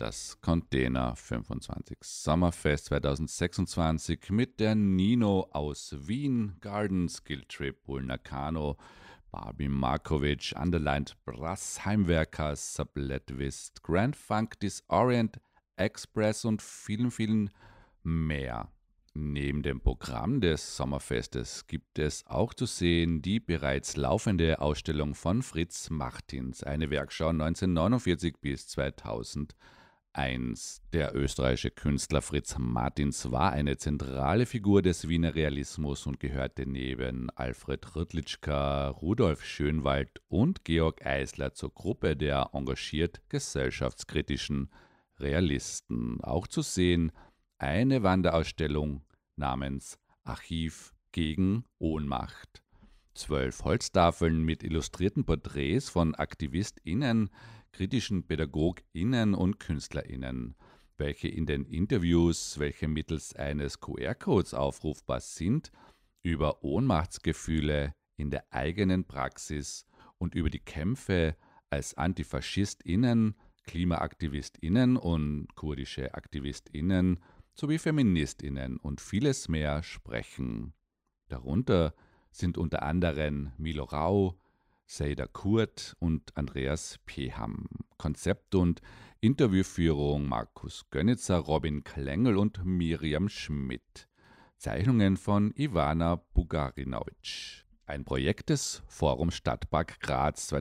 das Container 25 Sommerfest 2026 mit der Nino aus Wien, Garden Skill Trip, Bulnakano, Barbie Markovic, Underlined Brass, Heimwerker, Sublet Grand Funk, Disorient Express und vielen mehr. Neben dem Programm des Sommerfestes gibt es auch zu sehen die bereits laufende Ausstellung von Fritz Martins, eine Werkschau 1949 bis 2001. Der österreichische Künstler Fritz Martins war eine zentrale Figur des Wiener Realismus und gehörte neben Alfred Rüttlitschka, Rudolf Schönwald und Georg Eisler zur Gruppe der engagiert gesellschaftskritischen Realisten. Auch zu sehen eine Wanderausstellung namens Archiv gegen Ohnmacht. 12 Holztafeln mit illustrierten Porträts von AktivistInnen, kritischen PädagogInnen und KünstlerInnen, welche in den Interviews, welche mittels eines QR-Codes aufrufbar sind, über Ohnmachtsgefühle in der eigenen Praxis und über die Kämpfe als AntifaschistInnen, KlimaaktivistInnen und kurdische AktivistInnen sowie FeministInnen und vieles mehr sprechen. Darunter sind unter anderem Milo Rau, Seyda Kurt und Andreas Peham. Konzept und Interviewführung Markus Gönnitzer, Robin Klengel und Miriam Schmidt. Zeichnungen von Ivana Bugarinovic. Ein Projekt des Forums Stadtpark Graz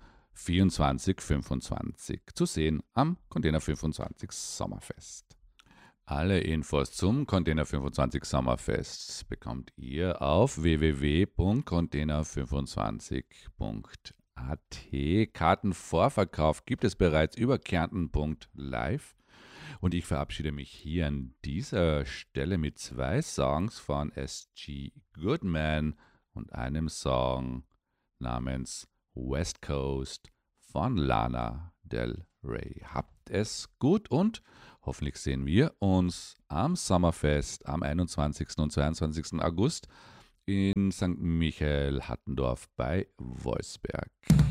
2024-25. Zu sehen am Container 25 Sommerfest. Alle Infos zum Container 25 Sommerfest bekommt ihr auf www.container25.at. Kartenvorverkauf gibt es bereits über kärnten.live. Und ich verabschiede mich hier an dieser Stelle mit 2 Songs von S.G. Goodman und einem Song namens West Coast von Lana Del Rey. Habt es gut und hoffentlich sehen wir uns am Sommerfest am 21. und 22. August in St. Michael Hattendorf bei Wolfsberg.